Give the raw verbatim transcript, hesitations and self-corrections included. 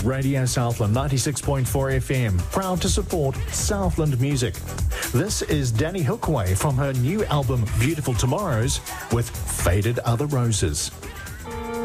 Radio Southland ninety-six point four F M, proud to support Southland music. This is Danny Hookway from her new album Beautiful Tomorrows with Faded Other Roses.